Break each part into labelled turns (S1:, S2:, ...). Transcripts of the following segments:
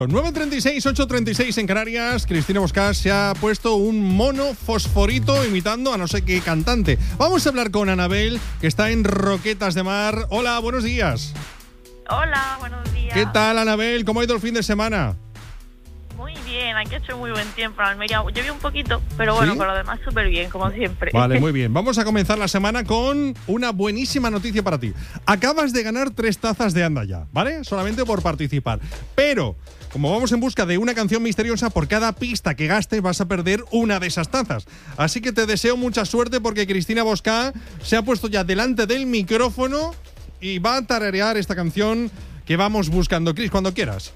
S1: 9.36, 8.36 en Canarias. Cristina Boscás se ha puesto un mono fosforito imitando a no sé qué cantante. Vamos a hablar con Anabel, que está en Roquetas de Mar. Hola, buenos días.
S2: Hola, buenos días.
S1: ¿Qué tal, Anabel? ¿Cómo ha ido el fin de semana?
S2: Muy bien, aquí ha hecho muy buen tiempo en Almería. Llovió un poquito, pero bueno,
S1: ¿Sí?
S2: por lo demás súper bien, como siempre.
S1: Vale, muy bien. Vamos a comenzar la semana con una buenísima noticia para ti. Acabas de ganar 3 tazas de Anda Ya, ¿vale? Solamente por participar. Pero, como vamos en busca de una canción misteriosa, por cada pista que gastes vas a perder una de esas tazas. Así que te deseo mucha suerte porque Cristina Boscá se ha puesto ya delante del micrófono y va a tararear esta canción que vamos buscando. Cris, cuando quieras.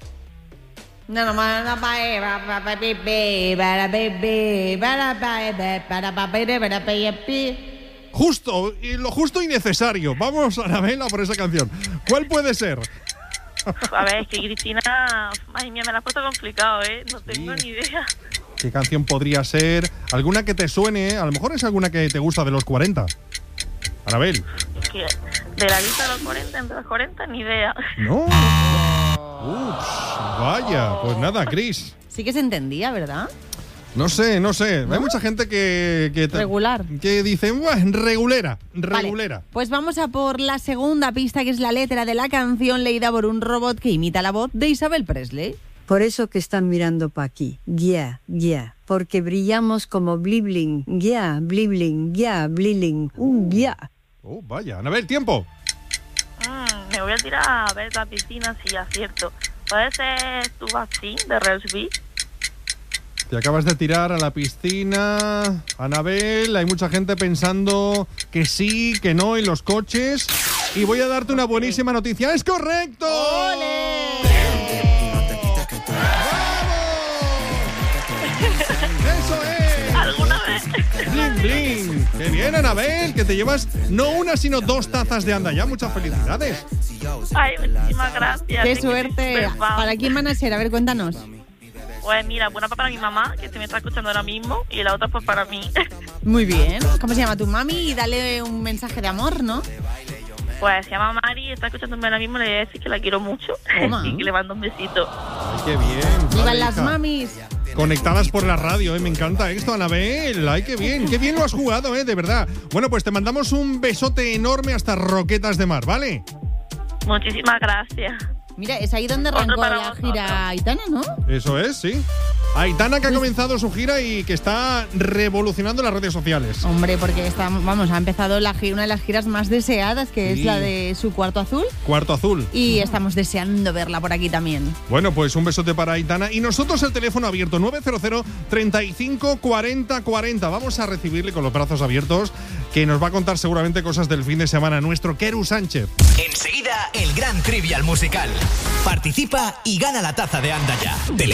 S1: Justo, y lo justo y necesario. Vamos, Anabela, por esa canción. ¿Cuál puede ser?
S2: A ver, es que Cristina, madre mía, me la has puesto complicado, ¿eh? No tengo ni idea.
S1: ¿Qué canción podría ser? ¿Alguna que te suene? A lo mejor es alguna que te gusta de los 40. Anabel.
S2: Es que de la lista de los 40, entre los 40, ni idea.
S1: No. Ups, vaya. Pues nada, Cris.
S3: Sí que se entendía, ¿verdad?
S1: No sé. ¿No? Hay mucha gente que
S3: regular.
S1: Que dice, regulera.
S3: Vale, pues vamos a por la segunda pista, que es la letra de la canción leída por un robot que imita la voz de Isabel Presley.
S4: Por eso que están mirando pa' aquí. Yeah. Porque brillamos como blibling. Yeah, blibling. Yeah, blibling. Yeah.
S1: Oh, vaya. Anabel, tiempo.
S2: Me voy a tirar a ver la piscina si acierto. ¿Puede ser Tu Vaccine de Relsby?
S1: Te acabas de tirar a la piscina, Anabel. Hay mucha gente pensando que sí, que no en los coches. Y voy a darte una buenísima noticia. ¡Es correcto!
S3: ¡Ole!
S1: ¡Eso es!
S2: ¿Alguna vez?
S1: ¡Bling, bling! ¡Qué bien, Anabel! Que te llevas no una, sino 2 tazas de Anda Ya. Muchas felicidades.
S2: Ay, muchísimas gracias.
S3: ¡Qué
S2: Es que
S3: suerte!
S2: soy súper fan.
S3: ¿Para quién van a ser? A ver, cuéntanos.
S2: Pues mira, una para mi mamá, que se me está escuchando ahora mismo, y la otra pues para mí.
S3: Muy bien. ¿Cómo se llama tu mami? Y dale un mensaje de amor, ¿no?
S2: Pues se llama Mari, está escuchándome ahora mismo, le voy a decir que la quiero mucho y que le mando un besito.
S1: ¡Ay, qué bien!
S3: ¡Vivan
S1: Vale,
S3: las
S1: hija.
S3: mamis!
S1: Conectadas por la radio, me encanta esto, Anabel. ¡Ay, qué bien! ¡Qué bien lo has jugado, de verdad! Bueno, pues te mandamos un besote enorme hasta Roquetas de Mar, ¿vale?
S2: Muchísimas gracias.
S3: Mira, es ahí donde
S2: Otro
S3: arrancó
S2: para
S3: la
S2: vosotros.
S3: gira Aitana, ¿no?
S1: Eso es, sí. Aitana, que ha comenzado su gira y que está revolucionando las redes sociales.
S3: Hombre, porque ha empezado una de las giras más deseadas, que
S1: Sí.
S3: es la de su Cuarto Azul.
S1: Cuarto Azul.
S3: Y estamos deseando verla por aquí también.
S1: Bueno, pues un besote para Aitana. Y nosotros el teléfono abierto, 900 35 40 40. Vamos a recibirle con los brazos abiertos, que nos va a contar seguramente cosas del fin de semana, nuestro Keru Sánchez.
S5: Enseguida, el gran trivial musical. Participa y gana la taza de Anda Ya.